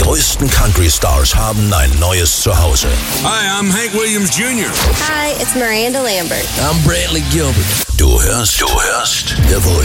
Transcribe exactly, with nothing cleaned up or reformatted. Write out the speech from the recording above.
größten Country-Stars haben ein neues Zuhause. Hi, I'm Hank Williams Junior Hi, it's Miranda Lambert. I'm Brantley Gilbert. Du hörst, du hörst The Voice.